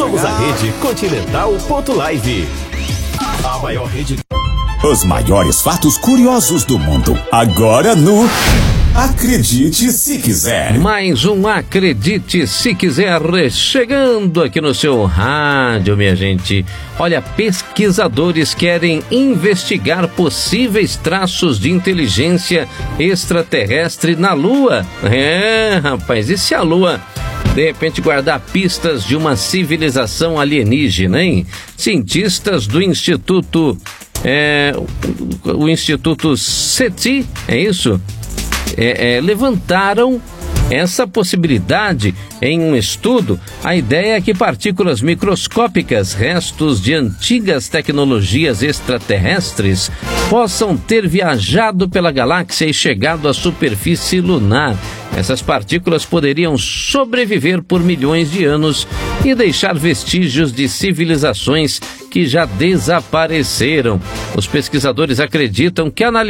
Somos a rede Continental.live. A maior rede. Os maiores fatos curiosos do mundo. Agora no Acredite Se Quiser. Mais um Acredite Se Quiser chegando aqui no seu rádio, minha gente. Olha, pesquisadores querem investigar possíveis traços de inteligência extraterrestre na Lua. Rapaz, e se a Lua de repente guardar pistas de uma civilização alienígena, hein? Cientistas do Instituto SETI, é isso? Levantaram essa possibilidade em um estudo. A ideia é que partículas microscópicas, restos de antigas tecnologias extraterrestres, possam ter viajado pela galáxia e chegado à superfície lunar. Essas partículas poderiam sobreviver por milhões de anos e deixar vestígios de civilizações que já desapareceram. Os pesquisadores acreditam que